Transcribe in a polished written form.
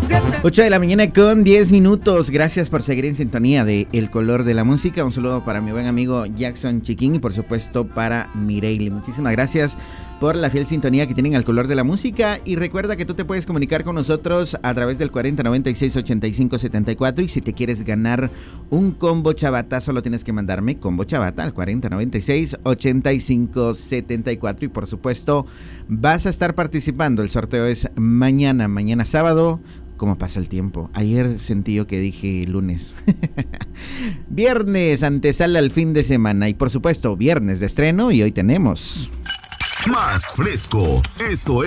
8 de la mañana con 10 minutos. Gracias por seguir en sintonía de El Color de la Música. Un saludo para mi buen amigo Jackson Chiquín y por supuesto para Mireille. Muchísimas gracias por la fiel sintonía que tienen al Color de la Música. Y recuerda que tú te puedes comunicar con nosotros a través del 4096-8574. Y si te quieres ganar un combo chabata, solo tienes que mandarme combo chabata al 4096-8574. Y por supuesto vas a estar participando. El sorteo es mañana sábado. ¿Cómo pasa el tiempo? Ayer sentí yo que dije lunes. Viernes, antesala al fin de semana. Y por supuesto, viernes de estreno y hoy tenemos... Más fresco. Esto es...